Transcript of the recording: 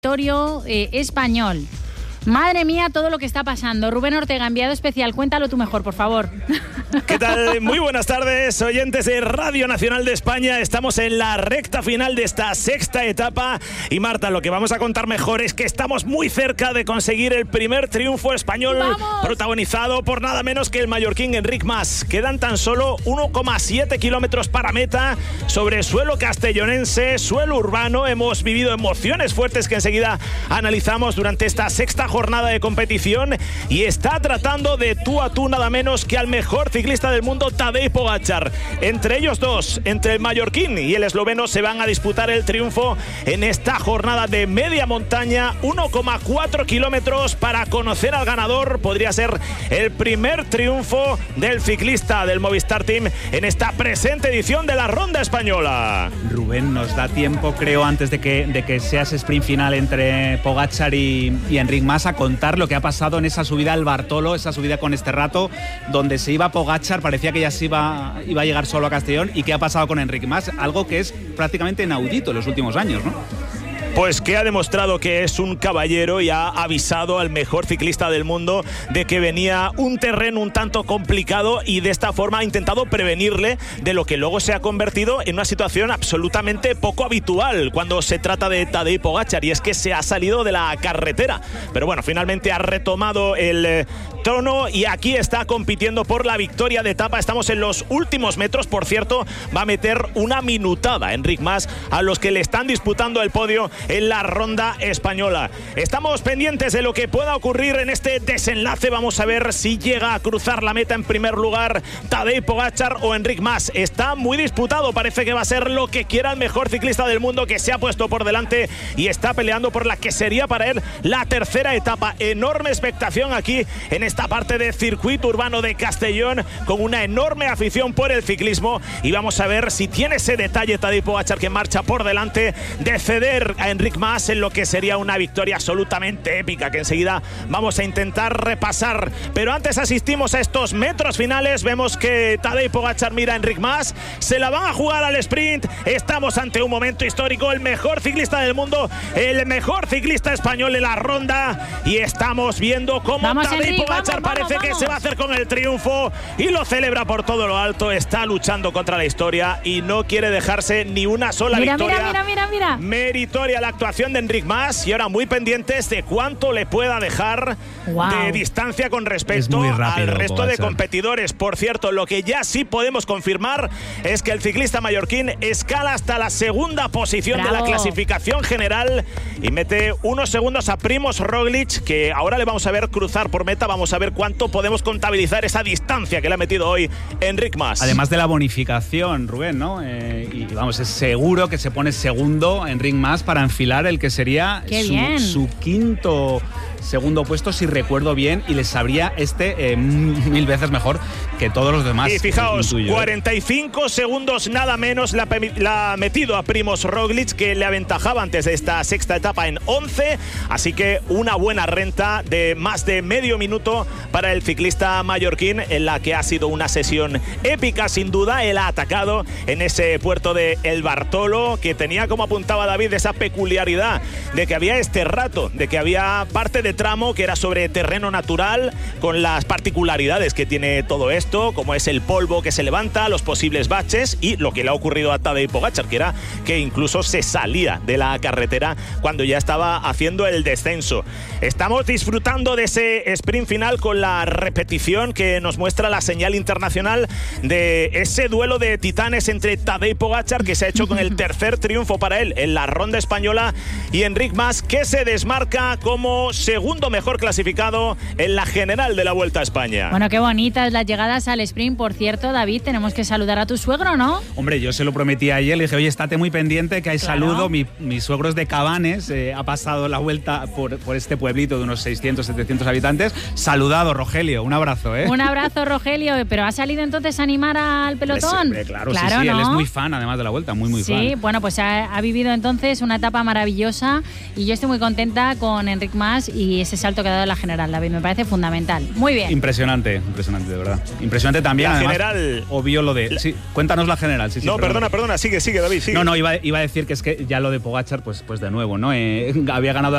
territorio español. Madre mía, todo lo que está pasando. Rubén Ortega, enviado especial, cuéntalo tú mejor, por favor. ¿Qué tal? Muy buenas tardes, oyentes de Radio Nacional de España. Estamos en la recta final de esta sexta etapa. Y Marta, lo que vamos a contar mejor es que estamos muy cerca de conseguir el primer triunfo español. ¡Vamos! Protagonizado por nada menos que el mallorquín Enric Mas. Quedan tan solo 1,7 kilómetros para meta sobre suelo castellonense, suelo urbano. Hemos vivido emociones fuertes que enseguida analizamos durante esta sexta jornada de competición, y está tratando de tú a tú nada menos que al mejor ciclista del mundo, Tadej Pogačar. Entre ellos dos, entre el mallorquín y el esloveno, se van a disputar el triunfo en esta jornada de media montaña, 1,4 kilómetros para conocer al ganador. Podría ser el primer triunfo del ciclista del Movistar Team en esta presente edición de la Ronda Española. Rubén, nos da tiempo, creo, antes de que sea ese sprint final entre Pogačar y Enric Mas, a contar lo que ha pasado en esa subida al Bartolo, esa subida con este rato, donde se iba Pogačar, parecía que ya se iba a llegar solo a Castellón, y qué ha pasado con Enric Mas, algo que es prácticamente inaudito en los últimos años, ¿no? Pues que ha demostrado que es un caballero y ha avisado al mejor ciclista del mundo de que venía un terreno un tanto complicado, y de esta forma ha intentado prevenirle de lo que luego se ha convertido en una situación absolutamente poco habitual cuando se trata de Tadej Pogačar, y es que se ha salido de la carretera. Pero bueno, finalmente ha retomado el trono y aquí está compitiendo por la victoria de etapa. Estamos en los últimos metros, por cierto, va a meter una minutada Enric Mas a los que le están disputando el podio en la Ronda Española. Estamos pendientes de lo que pueda ocurrir en este desenlace. Vamos a ver si llega a cruzar la meta en primer lugar Tadej Pogačar o Enric Mas. Está muy disputado, parece que va a ser lo que quiera el mejor ciclista del mundo, que se ha puesto por delante y está peleando por la que sería para él la tercera etapa. Enorme expectación aquí en esta parte de circuito urbano de Castellón, con una enorme afición por el ciclismo, y vamos a ver si tiene ese detalle Tadej Pogačar, que marcha por delante, de ceder a Enric Mas en lo que sería una victoria absolutamente épica, que enseguida vamos a intentar repasar. Pero antes asistimos a estos metros finales. Vemos que Tadej Pogačar mira a Enric Mas, se la van a jugar al sprint. Estamos ante un momento histórico, el mejor ciclista del mundo, el mejor ciclista español en la ronda, y estamos viendo cómo Tadej Pogačar parece que se va a hacer con el triunfo y lo celebra por todo lo alto. Está luchando contra la historia y no quiere dejarse ni una sola victoria. Mira. Meritoria la actuación de Enric Mas, y ahora muy pendientes de cuánto le pueda dejar de distancia con respecto al resto de competidores. Por cierto, lo que ya sí podemos confirmar es que el ciclista mallorquín escala hasta la segunda posición de la clasificación general y mete unos segundos a Primož Roglič, que ahora le vamos a ver cruzar por meta. Vamos a ver cuánto podemos contabilizar esa distancia que le ha metido hoy Enric Mas. Además de la bonificación, Rubén, ¿no? Y vamos, es seguro que se pone segundo Enric Mas para enfilar el que sería su quinto segundo puesto, si recuerdo bien, y le sabría mil veces mejor que todos los demás. Y fijaos, 45 segundos nada menos la ha metido a Primož Roglič, que le aventajaba antes de esta sexta etapa en 11, así que una buena renta de más de medio minuto para el ciclista mallorquín, en la que ha sido una sesión épica sin duda. Él ha atacado en ese puerto de El Bartolo, que tenía, como apuntaba David, esa peculiaridad de que había este rato, de que había parte de tramo que era sobre terreno natural, con las particularidades que tiene todo esto, como es el polvo que se levanta, los posibles baches, y lo que le ha ocurrido a Tadej Pogačar, que era que incluso se salía de la carretera cuando ya estaba haciendo el descenso. Estamos disfrutando de ese sprint final con la repetición que nos muestra la señal internacional de ese duelo de titanes entre Tadej Pogačar, que se ha hecho con el tercer triunfo para él en la Ronda Española, y Enric Mas, que se desmarca como segundo mejor clasificado en la general de la Vuelta a España. Bueno, qué bonitas las llegadas al sprint. Por cierto, David, tenemos que saludar a tu suegro, ¿no? Hombre, yo se lo prometí ayer, le dije, oye, estate muy pendiente que hay saludo. Mi suegro es de Cabanes, ha pasado la vuelta por este pueblito de unos 600, 700 habitantes. Saludado, Rogelio, un abrazo, ¿eh? Un abrazo, Rogelio. ¿Pero ha salido entonces a animar al pelotón? Claro, sí, ¿no? Él es muy fan, además de la Vuelta, muy fan. Sí, bueno, pues ha vivido entonces una etapa maravillosa, y yo estoy muy contenta con Enric Mas y ese salto que ha dado la general, David, me parece fundamental. Muy bien. Impresionante, de verdad. Impresionante también, la además, general. Obvio lo de... Sí, cuéntanos la general. Sí, no, perdona, sigue, David, sigue. No, iba a decir que es que ya lo de Pogačar, pues de nuevo, ¿no? Había ganado